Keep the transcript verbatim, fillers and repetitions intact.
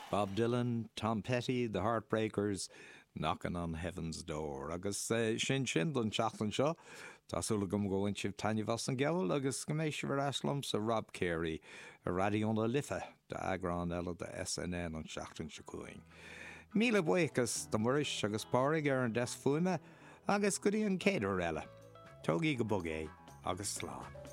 Bob Dylan, Tom Petty, The Heartbreakers, Knocking on Heaven's Door. Agus uh, sin sin don seachtain seo, tásúla gom go bhain sibh Tanya Voss an geall, agus go mééis sibh ar aslam sa Rob Carey, a radiona lithe, de agrán eile de S N N an seachtain se cuaing. Míle buchas do muris agus páraigh ar an des fuime, agus go dtí an céadar eile. Tógaí go bog é, agus slán.